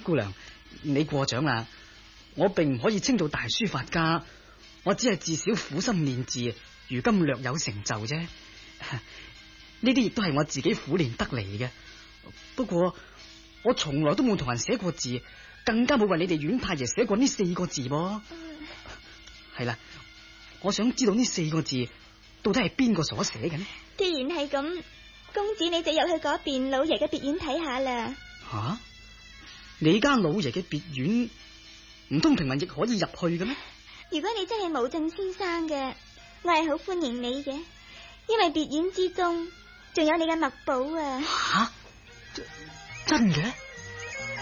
姑娘，你過獎啦，我並唔可以稱做大書法家，我只係自小苦心練字，如今略有成就啫。呢啲亦都係我自己苦練得嚟嘅。不過我從來都冇同人寫過字，更加冇為你哋阮太爺寫過呢4個字噃。係啦，我想知道呢4個字到底係邊個所寫嘅呢？ 既然係咁，公子你就入去嗰邊老爺嘅別院睇下啦。 吓？你家老爺嘅別院，唔通平民亦可以入去嘅咩？ 如果你真係無盡先生嘅，我係好歡迎你嘅，因為別院之中仲有你嘅墨寶啊！ 吓？真嘅？